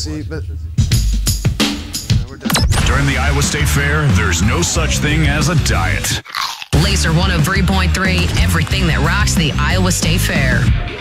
see, but we're done. During the Iowa State Fair, there's no such thing as a diet. Laser 103.3, everything that rocks the Iowa State Fair.